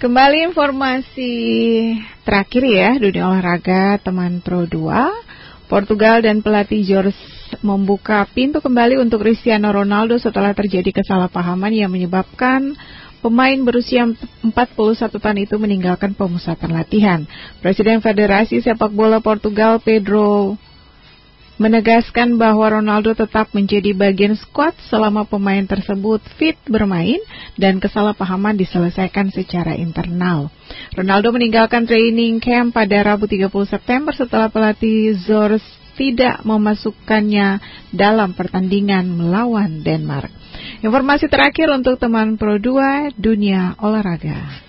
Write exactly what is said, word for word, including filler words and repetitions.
Kembali informasi terakhir ya, dunia olahraga teman Pro dua. Portugal dan pelatih Jorge membuka pintu kembali untuk Cristiano Ronaldo setelah terjadi kesalahpahaman yang menyebabkan pemain berusia empat puluh satu tahun itu meninggalkan pemusatan latihan. Presiden Federasi Sepak Bola Portugal, Pedro, menegaskan bahwa Ronaldo tetap menjadi bagian skuad selama pemain tersebut fit bermain dan kesalahpahaman diselesaikan secara internal. Ronaldo meninggalkan training camp pada Rabu tiga puluh September setelah pelatih Jorge tidak memasukkannya dalam pertandingan melawan Denmark. Informasi terakhir untuk teman Pro dua, dunia olahraga.